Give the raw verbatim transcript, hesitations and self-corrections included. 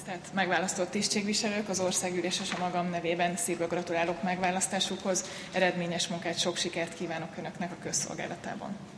Tisztelt megválasztott tisztségviselők, az országgyűlés és a magam nevében szívből gratulálok megválasztásukhoz, eredményes munkát, sok sikert kívánok Önöknek a közszolgálatában.